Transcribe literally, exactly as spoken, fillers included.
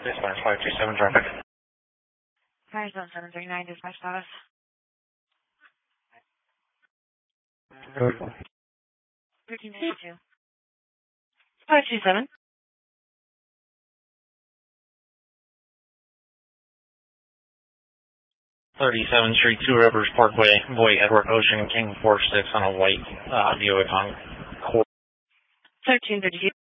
Dispatch five two seven traffic. Fire zone seven three nine, dispatch status. thirteen fifty-two. five two seven. thirty-seventh Street, Two Rivers Parkway, Boy Edward Ocean, King four six on a white uh, Buick on thirteen thirty-two.